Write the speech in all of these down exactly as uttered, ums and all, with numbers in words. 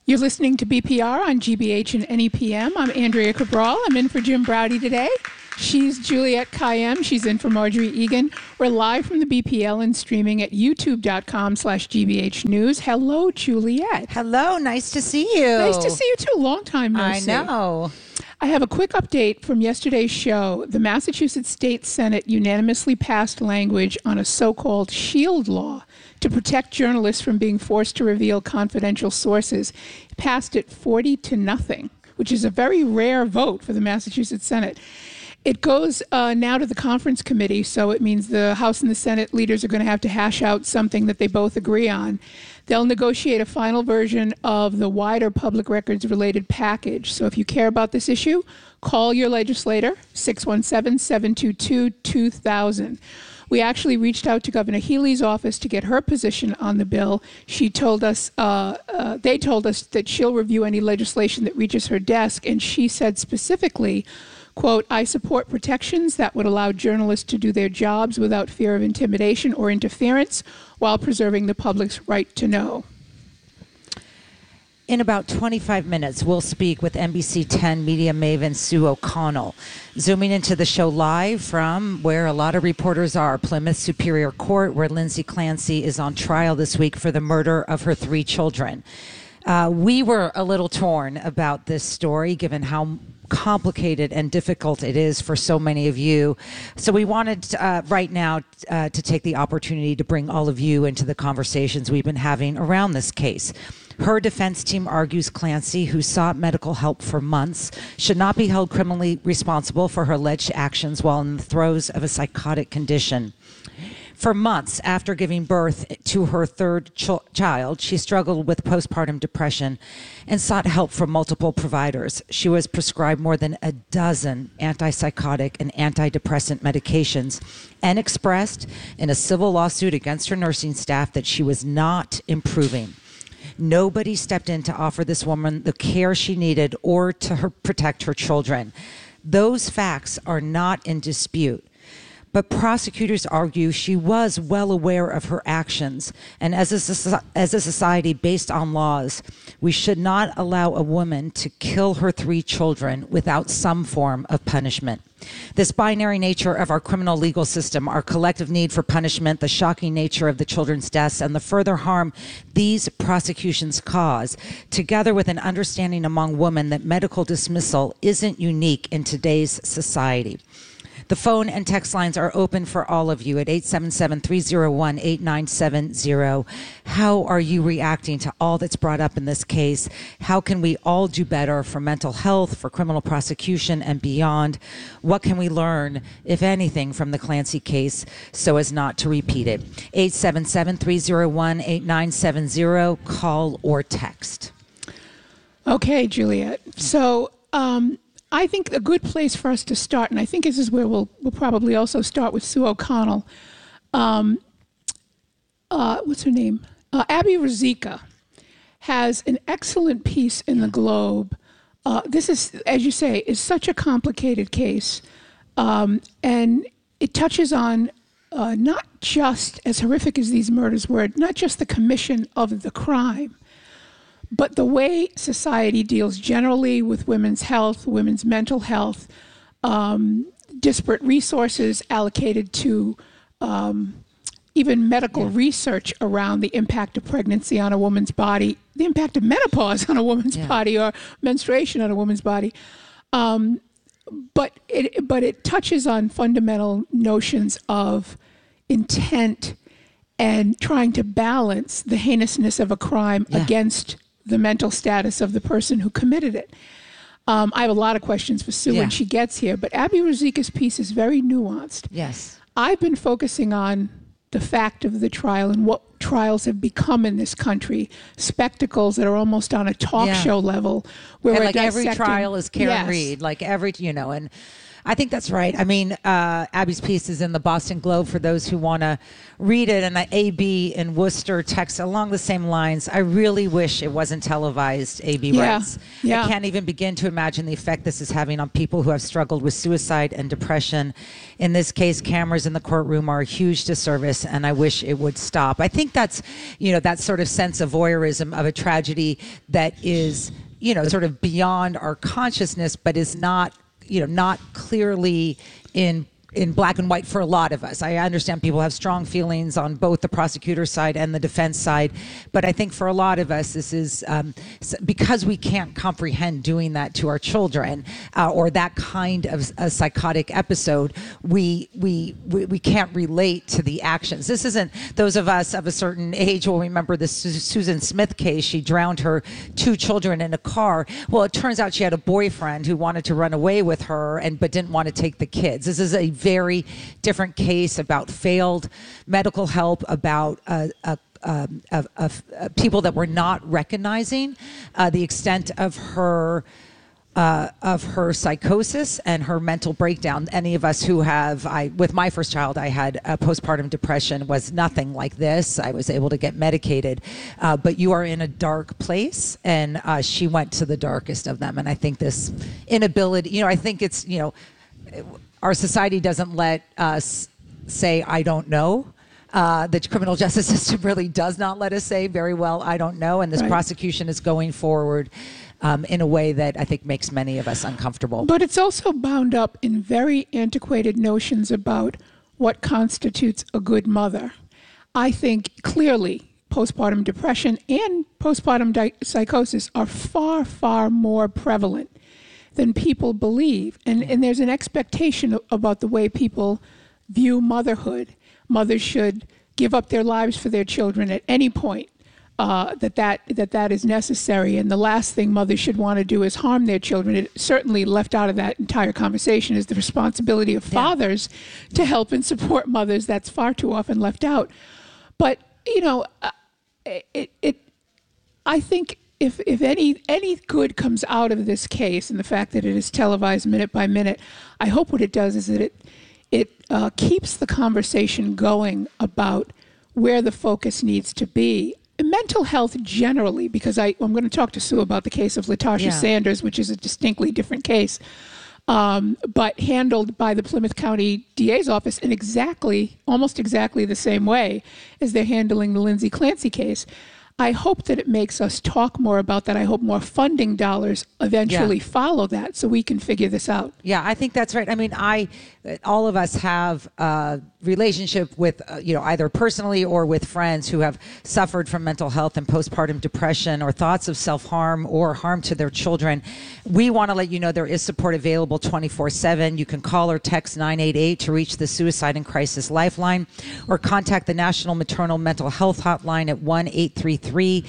You're listening to B P R on G B H and N E P M. I'm Andrea Cabral. I'm in for Jim Browdy today. She's Juliette Kayyem. She's in for Marjorie Egan. We're live from the B P L and streaming at youtube.com slash GBH News. Hello, Juliette. Hello. Nice to see you. Nice to see you, too. Long time no I see. know. I have a quick update from yesterday's show. The Massachusetts State Senate unanimously passed language on a so-called SHIELD law to protect journalists from being forced to reveal confidential sources. It passed it forty to nothing, which is a very rare vote for the Massachusetts Senate. It goes uh, now to the conference committee, so it means the House and the Senate leaders are going to have to hash out something that they both agree on. They'll negotiate a final version of the wider public records related package. So if you care about this issue, call your legislator, six one seven, seven two two, two thousand. We actually reached out to Governor Healey's office to get her position on the bill. She told us, uh, uh, they told us that she'll review any legislation that reaches her desk, and she said specifically, quote, I support protections that would allow journalists to do their jobs without fear of intimidation or interference while preserving the public's right to know. In about twenty-five minutes, we'll speak with N B C ten media maven Sue O'Connell. Zooming into the show live from where a lot of reporters are, Plymouth Superior Court, where Lindsay Clancy is on trial this week for the murder of her three children. Uh, we were a little torn about this story, given how complicated and difficult it is for so many of you. So we wanted uh, right now uh, to take the opportunity to bring all of you into the conversations we've been having around this case. Her defense team argues Clancy, who sought medical help for months, should not be held criminally responsible for her alleged actions while in the throes of a psychotic condition. For months after giving birth to her third ch- child, she struggled with postpartum depression and sought help from multiple providers. She was prescribed more than a dozen antipsychotic and antidepressant medications and expressed in a civil lawsuit against her nursing staff that she was not improving. Nobody stepped in to offer this woman the care she needed or to her, protect her children. Those facts are not in dispute. But prosecutors argue she was well aware of her actions. And as a, as a society based on laws, we should not allow a woman to kill her three children without some form of punishment. This binary nature of our criminal legal system, our collective need for punishment, the shocking nature of the children's deaths, and the further harm these prosecutions cause, together with an understanding among women that medical dismissal isn't unique in today's society. The phone and text lines are open for all of you at eight seven seven, three oh one, eight nine seven oh. How are you reacting to all that's brought up in this case? How can we all do better for mental health, for criminal prosecution, and beyond? What can we learn, if anything, from the Clancy case so as not to repeat it? eight seven seven, three oh one, eight nine seven oh. Call or text. Okay, Juliette. So, um... I think a good place for us to start, and I think this is where we'll we'll probably also start with Sue O'Connell. Um, uh, what's her name? Uh, Abby Ruzicka has an excellent piece in the Globe. Uh, this is, as you say, is such a complicated case, um, and it touches on uh, not just, as horrific as these murders were, not just the commission of the crime, but the way society deals generally with women's health, women's mental health, um, disparate resources allocated to um, even medical yeah. research around the impact of pregnancy on a woman's body, the impact of menopause on a woman's yeah. body, or menstruation on a woman's body. Um, but it but it touches on fundamental notions of intent and trying to balance the heinousness of a crime yeah. against the mental status of the person who committed it. Um, I have a lot of questions for Sue yeah. when she gets here, but Abby Ruzicka's piece is very nuanced. Yes. I've been focusing on the fact of the trial and what trials have become in this country, spectacles that are almost on a talk yeah. show level. Where and we're like every dissecting. trial is Karen yes. Reed, like every, you know, and I think that's right. I mean, uh, Abby's piece is in the Boston Globe for those who want to read it. And A B in Worcester texts along the same lines. I really wish it wasn't televised, A B Yeah. writes. Yeah. I can't even begin to imagine the effect this is having on people who have struggled with suicide and depression. In this case, cameras in the courtroom are a huge disservice, and I wish it would stop. I think that's, you know, that sort of sense of voyeurism of a tragedy that is, you know, sort of beyond our consciousness, but is not, you know, not clearly in in black and white for a lot of us. I understand people have strong feelings on both the prosecutor side and the defense side, but I think for a lot of us, this is um, because we can't comprehend doing that to our children uh, or that kind of a psychotic episode. We, we we we can't relate to the actions. This isn't those of us of a certain age will remember the Su- Susan Smith case. She drowned her two children in a car. Well, it turns out she had a boyfriend who wanted to run away with her and but didn't want to take the kids. This is a very different case about failed medical help, about uh, uh, um, of, of uh, people that were not recognizing uh, the extent of her uh, of her psychosis and her mental breakdown. Any of us who have, I with my first child, I had a postpartum depression, was nothing like this. I was able to get medicated, uh, but you are in a dark place, and uh, she went to the darkest of them. And I think this inability, you know, I think it's, you know, our society doesn't let us say, I don't know. Uh, the criminal justice system really does not let us say very well, I don't know. And this Right. prosecution is going forward um, in a way that I think makes many of us uncomfortable. But it's also bound up in very antiquated notions about what constitutes a good mother. I think clearly postpartum depression and postpartum di- psychosis are far, far more prevalent than people believe. And, and there's an expectation about the way people view motherhood. Mothers should give up their lives for their children at any point, uh, that, that, that that is necessary. And the last thing mothers should want to do is harm their children. It certainly left out of that entire conversation is the responsibility of fathers yeah. to help and support mothers. That's far too often left out. But, you know, uh, it, it, I think If if any any good comes out of this case and the fact that it is televised minute by minute, I hope what it does is that it it uh, keeps the conversation going about where the focus needs to be. Mental health generally, because I, I'm going to talk to Sue about the case of Latasha Yeah. Sanders, which is a distinctly different case, um, but handled by the Plymouth County D A's office in exactly, almost exactly the same way as they're handling the Lindsay Clancy case. I hope that it makes us talk more about that. I hope more funding dollars eventually Yeah. follow that so we can figure this out. Yeah, I think that's right. I mean, I, all of us have a relationship with, uh, you know, either personally or with friends who have suffered from mental health and postpartum depression or thoughts of self-harm or harm to their children. We want to let you know there is support available twenty-four seven. You can call or text nine eight eight to reach the Suicide and Crisis Lifeline or contact the National Maternal Mental Health Hotline at one eight three three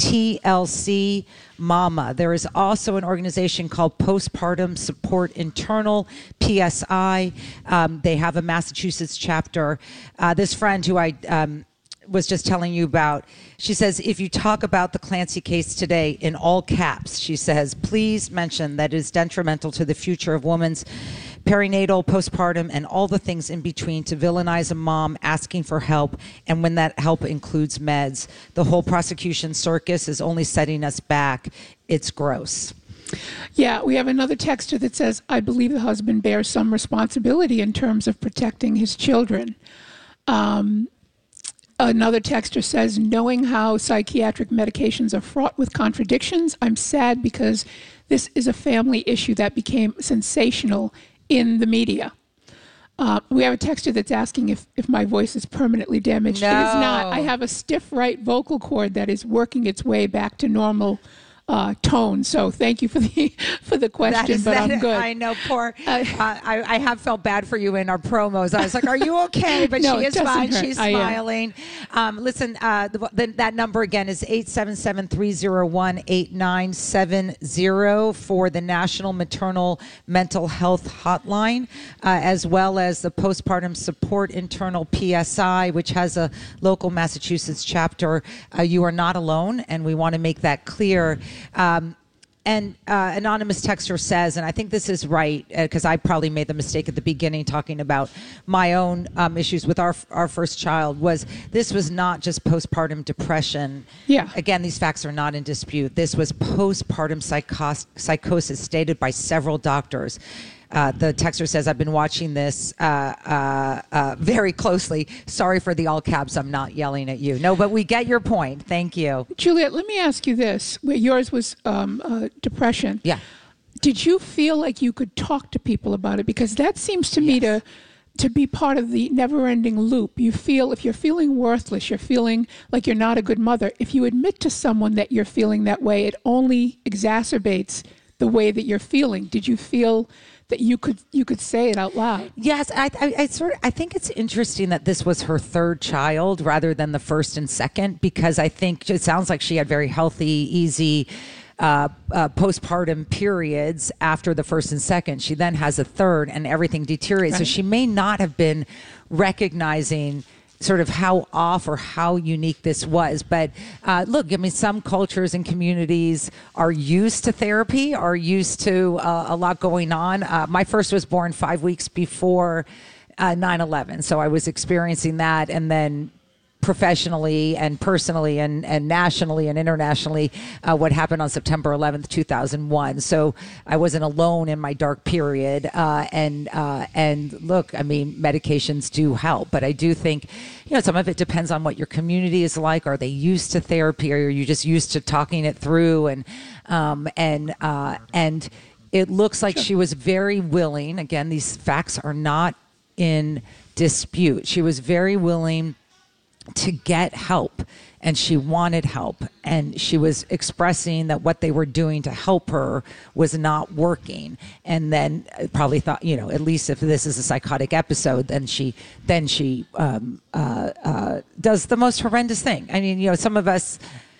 T L C Mama. There is also an organization called Postpartum Support Internal, P S I. Um, they have a Massachusetts chapter. Uh, this friend who I um, was just telling you about, she says, if you talk about the Clancy case today in all caps, she says, please mention that it is detrimental to the future of women's perinatal, postpartum, and all the things in between to villainize a mom asking for help, and when that help includes meds. The whole prosecution circus is only setting us back. It's gross. Yeah, we have another texter that says, I believe the husband bears some responsibility in terms of protecting his children. Um, another texter says, knowing how psychiatric medications are fraught with contradictions, I'm sad because this is a family issue that became sensational in the media. Uh, we have a texter that's asking if, if my voice is permanently damaged. No. It is not. I have a stiff right vocal cord that is working its way back to normal uh, tone. So thank you for the for the question, That is but that, I'm good. I know, poor. Uh, Uh, I, I have felt bad for you in our promos. I was like, "Are you okay?" But No, she it is doesn't fine. hurt. She's I am. smiling. Um, listen, uh, the, the, that number again is eight seven seven, three zero one, eight nine seven zero for the National Maternal Mental Health Hotline, uh, as well as the Postpartum Support Internal, P S I, which has a local Massachusetts chapter. Uh, you are not alone, and we want to make that clear. Um, and uh, anonymous texter says, and I think this is right, because uh, I probably made the mistake at the beginning talking about my own um, issues with our our first child, was this was not just postpartum depression. Yeah. Again, these facts are not in dispute. This was postpartum psychos- psychosis stated by several doctors. Uh, the texter says, I've been watching this uh, uh, uh, very closely. Sorry for the all caps. I'm not yelling at you. No, but we get your point. Thank you. Juliet, let me ask you this. Where yours was um, uh, depression. Yeah. Did you feel like you could talk to people about it? Because that seems to me to to be part of the never-ending loop. You feel, if you're feeling worthless, you're feeling like you're not a good mother. If you admit to someone that you're feeling that way, it only exacerbates the way that you're feeling. Did you feel that you could you could say it out loud? Yes, I, I, I sort of I think it's interesting that this was her third child rather than the first and second, because I think it sounds like she had very healthy, easy uh, uh, postpartum periods after the first and second. She then has a third, and everything deteriorates. Right. So she may not have been recognizing sort of how off or how unique this was. But uh, look, I mean, some cultures and communities are used to therapy, are used to uh, a lot going on. Uh, my first was born five weeks before uh, nine eleven. So I was experiencing that. And then professionally and personally and, and nationally and internationally, uh, what happened on September eleventh, two thousand one. So I wasn't alone in my dark period. Uh, and, uh, and look, I mean, medications do help, but I do think, you know, some of it depends on what your community is like. Are they used to therapy, or are you just used to talking it through? And, um, and, uh, and it looks like she was very willing. Again, these facts are not in dispute. She was very willing to get help, and she wanted help, and she was expressing that what they were doing to help her was not working. And then probably thought, you know, at least if this is a psychotic episode, then she then she um, uh, uh, does the most horrendous thing. I mean, you know, some of us,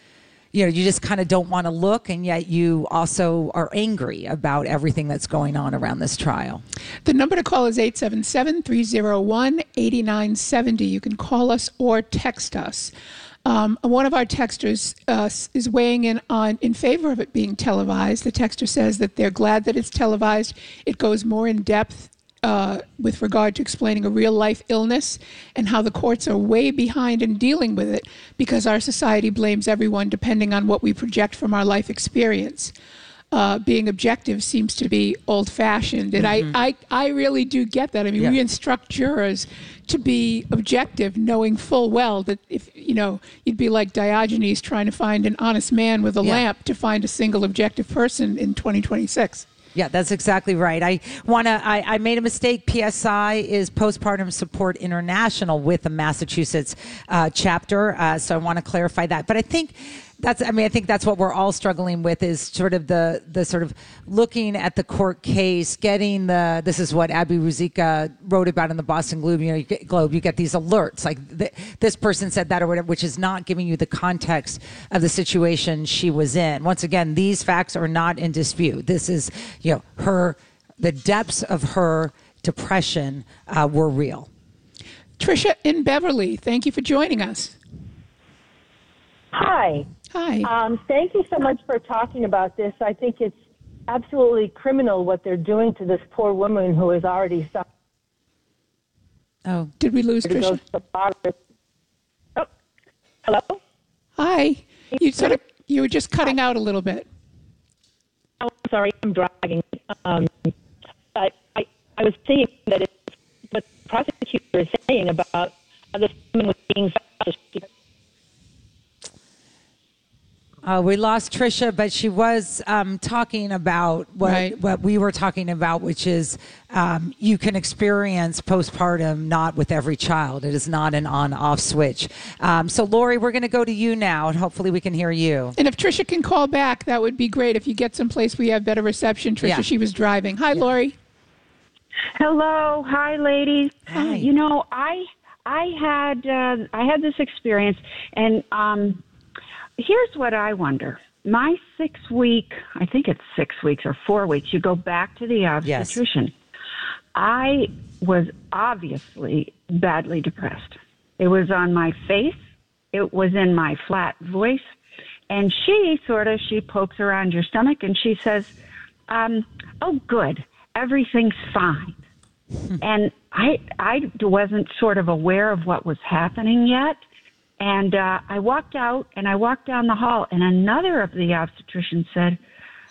you know, you just kind of don't want to look, and yet you also are angry about everything that's going on around this trial. The number to call is eight seven seven, three oh one, eight nine seven oh. You can call us or text us. Um, one of our texters uh, is weighing in on in favor of it being televised. The texter says that they're glad that it's televised. It goes more in depth Uh, with regard to explaining a real-life illness and how the courts are way behind in dealing with it because our society blames everyone depending on what we project from our life experience. Uh, being objective seems to be old-fashioned, and mm-hmm. I, I, I really do get that. I mean, yeah. we instruct jurors to be objective, knowing full well that if, you know, you'd be like Diogenes trying to find an honest man with a yeah. lamp to find a single objective person in twenty twenty-six. Yeah, that's exactly right. I want to, I, I made a mistake. P S I is Postpartum Support International with the Massachusetts uh, chapter. Uh, so I want to clarify that. But I think that's, I mean, I think that's what we're all struggling with, is sort of the, the sort of looking at the court case, getting the, this is what Abby Ruzicka wrote about in the Boston Globe. You know, you get, Globe, you get these alerts like th- this person said that or whatever, which is not giving you the context of the situation she was in. Once again, these facts are not in dispute. This is, you know, her, the depths of her depression uh, were real. Tricia in Beverly, thank you for joining us. Hi. Hi. Um, thank you so much for talking about this. I think it's absolutely criminal what they're doing to this poor woman who is already suffering. Oh, did we lose Tricia? Oh, hello? Hi. You sort of, you were just cutting out a little bit. Oh, sorry, I'm driving. Um, I, I, I was saying that it's what the prosecutor is saying about this woman was being fascist. Uh, we lost Tricia, but she was um, talking about what, right. what we were talking about, which is um, you can experience postpartum not with every child. It is not an on-off switch. Um, so, Lori, we're going to go to you now, and hopefully we can hear you. And if Tricia can call back, that would be great. If you get someplace we have better reception, Tricia, yeah. she was driving. Hi, yeah. Lori. Hello. Hi, ladies. Hi. You know, I I had uh, I had this experience, and um, here's what I wonder. My six week, I think it's six weeks or four weeks, you go back to the obstetrician. Yes. I was obviously badly depressed. It was on my face. It was in my flat voice. And she sort of, she pokes around your stomach and she says, um, oh, good, everything's fine. And I, I wasn't sort of aware of what was happening yet. And uh, I walked out and I walked down the hall and another of the obstetricians said,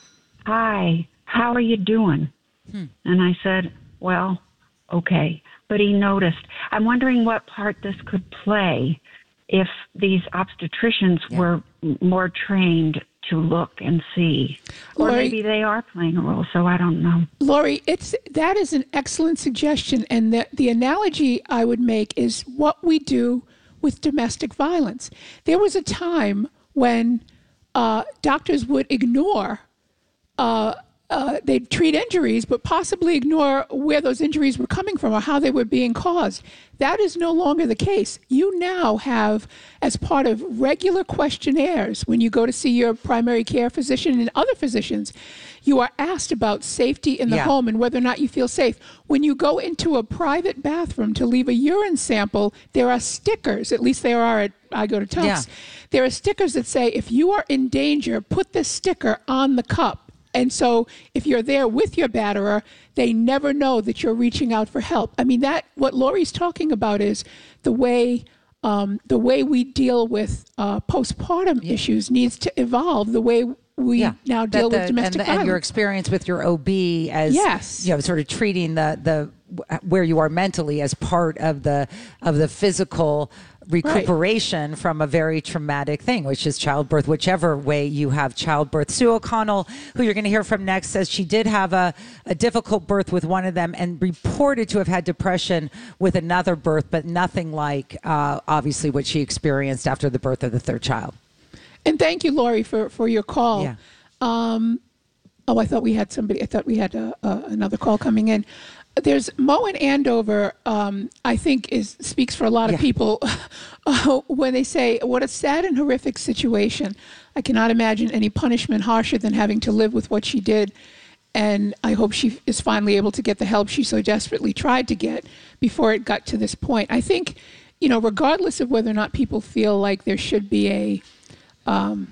hi, how are you doing? Hmm. And I said, well, okay. But he noticed. I'm wondering what part this could play if these obstetricians yeah. were more trained to look and see. Or Lori, maybe they are playing a role, so I don't know. Lori, it's that is an excellent suggestion. And the, the analogy I would make is what we do with domestic violence. There was a time when uh, doctors would ignore uh, Uh, they'd treat injuries, but possibly ignore where those injuries were coming from or how they were being caused. That is no longer the case. You now have, as part of regular questionnaires, when you go to see your primary care physician and other physicians, you are asked about safety in the yeah. home and whether or not you feel safe. When you go into a private bathroom to leave a urine sample, there are stickers, at least there are at I go to Tufts. Yeah. There are stickers that say, if you are in danger, put this sticker on the cup. And so if you're there with your batterer, they never know that you're reaching out for help. I mean, that what Lori's talking about is the way um, the way we deal with uh, postpartum yeah. issues needs to evolve the way we yeah. now deal the, with domestic and the, violence. And your experience with your O B as, yes. you know, sort of treating the, the where you are mentally as part of the of the physical recuperation right. from a very traumatic thing, which is childbirth, whichever way you have childbirth. Sue O'Connell, who you're going to hear from next, says she did have a, a difficult birth with one of them and reported to have had depression with another birth, but nothing like, uh, obviously, what she experienced after the birth of the third child. And thank you, Lori, for, for your call. Yeah. Um, oh, I thought we had somebody, I thought we had a, a, another call coming in. There's Mo in Andover, um, I think is speaks for a lot of yeah. people uh, when they say, what a sad and horrific situation. I cannot imagine any punishment harsher than having to live with what she did. And I hope she is finally able to get the help she so desperately tried to get before it got to this point. I think, you know, regardless of whether or not people feel like there should be a um,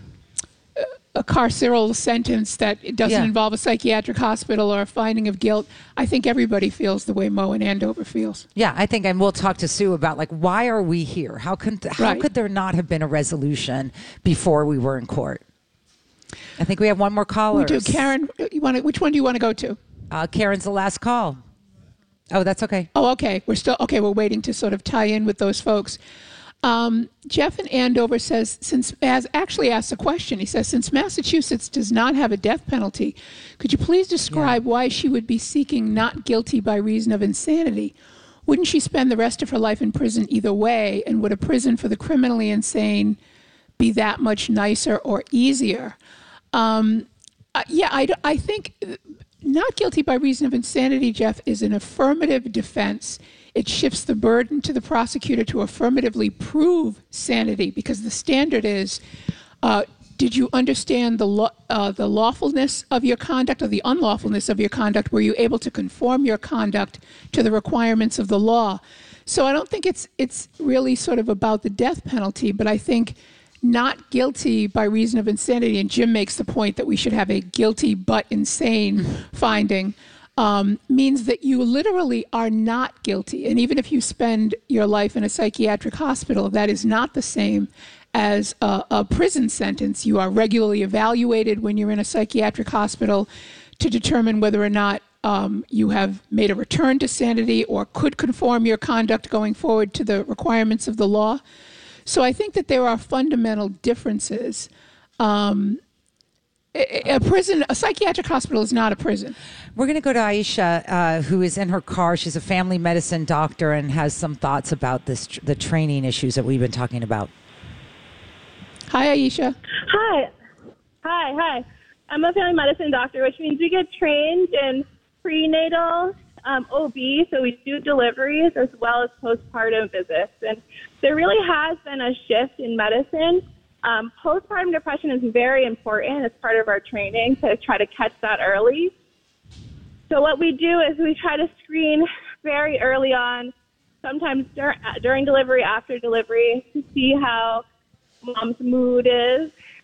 a carceral sentence that it doesn't yeah. involve a psychiatric hospital or a finding of guilt, I think everybody feels the way Mo in Andover feels. Yeah, I think, and we'll talk to Sue about, like, why are we here? How could, how right. could there not have been a resolution before we were in court? I think we have one more caller. We do. Karen, you want to, which one do you want to go to? Uh, Karen's the last call. Oh, that's okay. Oh, okay. We're still, okay, we're waiting to sort of tie in with those folks. Um, Jeff in Andover says, since, as actually asks a question, he says, since Massachusetts does not have a death penalty, could you please describe yeah. why she would be seeking not guilty by reason of insanity? Wouldn't she spend the rest of her life in prison either way? And would a prison for the criminally insane be that much nicer or easier? Um, uh, yeah, I, I think not guilty by reason of insanity, Jeff, is an affirmative defense. It shifts the burden to the prosecutor to affirmatively prove sanity, because the standard is, uh, did you understand the lo- uh, the lawfulness of your conduct or the unlawfulness of your conduct? Were you able to conform your conduct to the requirements of the law? So I don't think it's it's really sort of about the death penalty, but I think not guilty by reason of insanity, and Jim makes the point that we should have a guilty but insane finding, Um, means that you literally are not guilty. And even if you spend your life in a psychiatric hospital, that is not the same as a, a prison sentence. You are regularly evaluated when you're in a psychiatric hospital to determine whether or not um, you have made a return to sanity or could conform your conduct going forward to the requirements of the law. So I think that there are fundamental differences. Um, A prison, a psychiatric hospital is not a prison. We're going to go to Aisha, uh, who is in her car. She's a family medicine doctor and has some thoughts about this, the training issues that we've been talking about. Hi, Aisha. Hi. Hi, hi. I'm a family medicine doctor, which means we get trained in prenatal um, O B, so we do deliveries as well as postpartum visits. And there really has been a shift in medicine. Um, postpartum depression is very important as part of our training to try to catch that early. So what we do is we try to screen very early on, sometimes dur- during delivery, after delivery, to see how mom's mood is,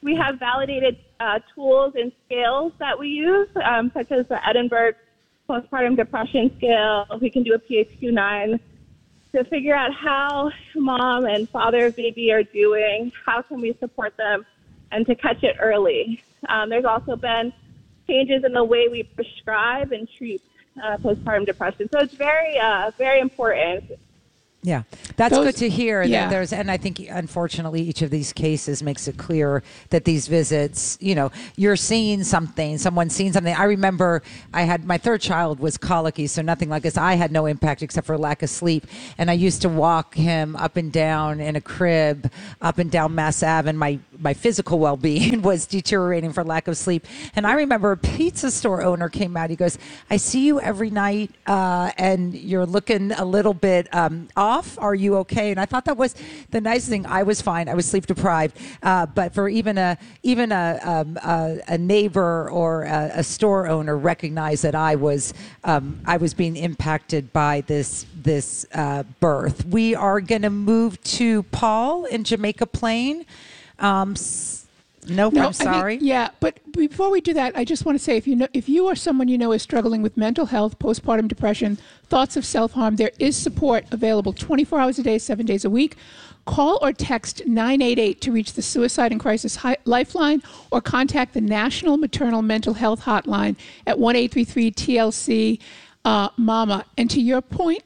we have validated uh, tools and scales that we use, um, such as the Edinburgh Postpartum Depression Scale. We can do a P H Q nine to figure out how mom and father of baby are doing, how can we support them, and to catch it early. Um, there's also been changes in the way we prescribe and treat uh, postpartum depression. So it's very, uh, very important. Yeah, that's Those, good to hear. Yeah. That there's, and I think unfortunately each of these cases makes it clear that these visits, you know, you're seeing something, someone's seeing something. I remember I had my third child was colicky, so nothing like this. I had no impact except for lack of sleep, and I used to walk him up and down in a crib, up and down Mass Ave, and my my physical well-being was deteriorating for lack of sleep. And I remember a pizza store owner came out. He goes, "I see you every night, uh, and you're looking a little bit um, off. Are you okay?" And I thought that was the nice thing. I was fine. I was sleep deprived. Uh, but for even a even a um, a, a neighbor or a, a store owner recognized that I was um, I was being impacted by this this uh, birth. We are going to move to Paul in Jamaica Plain. Um, Nope, No, I'm sorry. I think, yeah, but before we do that, I just want to say if you know if you or someone you know is struggling with mental health, postpartum depression, thoughts of self-harm, there is support available twenty-four hours a day, seven days a week. Call or text nine eight eight to reach the Suicide and Crisis Hi- Lifeline, or contact the National Maternal Mental Health Hotline at one eight three three T L C uh, MAMA. And to your point,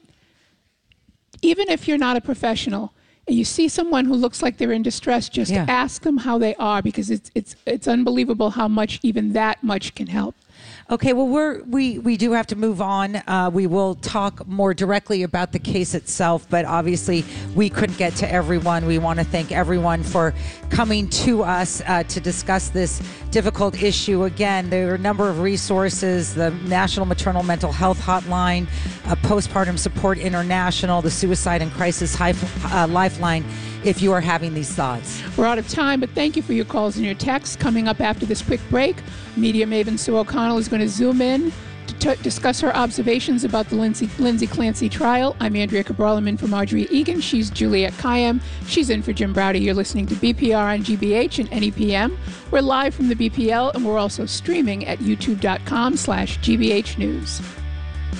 even if you're not a professional, and you see someone who looks like they're in distress, just Yeah. ask them how they are, because it's it's it's unbelievable how much even that much can help. Okay, well, we're, we, we do have to move on. Uh, we will talk more directly about the case itself, but obviously we couldn't get to everyone. We want to thank everyone for coming to us uh, to discuss this difficult issue. Again, there are a number of resources: the National Maternal Mental Health Hotline, uh, Postpartum Support International, the Suicide and Crisis Hi- uh, Lifeline, if you are having these thoughts. We're out of time, but thank you for your calls and your texts. Coming up after this quick break, media maven Sue O'Connell is going to zoom in to t- discuss her observations about the Lindsay, Lindsay Clancy trial. I'm Andrea Cabral. I'm in for Marjorie Egan. She's Juliet Kayyem. She's in for Jim Browder. You're listening to B P R on G B H and N E P M. We're live from the B P L, and we're also streaming at youtube.com slash GBH News.